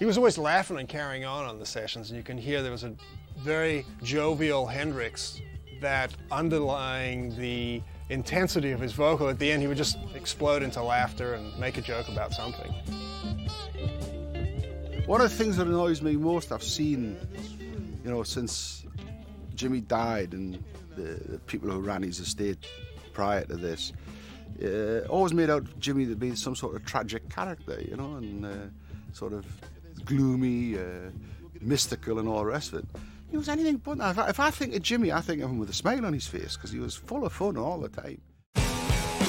He was always laughing and carrying on the sessions, and you can hear there was a very jovial Hendrix that underlying the intensity of his vocal. At the end, he would just explode into laughter and make a joke about something. One of the things that annoys me most, I've seen, you know, since Jimmy died and the people who ran his estate prior to this, always made out Jimmy to be some sort of tragic character, you know, and sort of gloomy, mystical and all the rest of it. He was anything but that. If I think of Jimmy, I think of him with a smile on his face because he was full of fun all the time.